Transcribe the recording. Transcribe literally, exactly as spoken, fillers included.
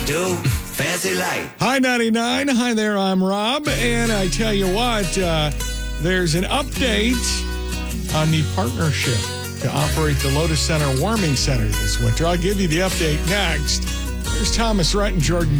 do? Fancy light. Hi, ninety-nine. Hi there, I'm Rob. And I tell you what, uh, there's an update on the partnership to operate the Lotus Center Warming Center this winter. I'll give you the update next. There's Thomas Rhett and Jordan